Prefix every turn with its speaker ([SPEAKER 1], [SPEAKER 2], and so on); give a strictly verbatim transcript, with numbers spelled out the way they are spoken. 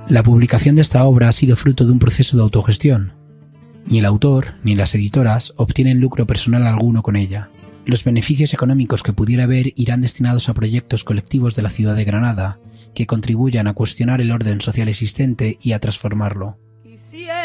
[SPEAKER 1] La publicación de esta obra ha sido fruto de un proceso de autogestión. Ni el autor ni las editoras obtienen lucro personal alguno con ella. Los beneficios económicos que pudiera haber irán destinados a proyectos colectivos de la ciudad de Granada que contribuyan a cuestionar el orden social existente y a transformarlo.
[SPEAKER 2] Quisiera